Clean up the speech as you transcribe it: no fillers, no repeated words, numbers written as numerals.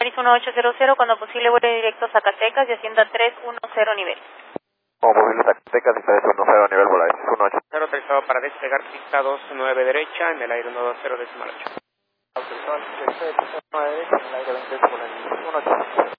Iberis 1800, cuando posible vuelo directo a Zacatecas y Hacienda 310 nivel. Como posible Zacatecas y 310 nivel Volaris 18. Autorizado para despegar pista 29 derecha en el aire 120 decimal 8. Autorizado pista 29 derecha en el aire 20 decimal 18.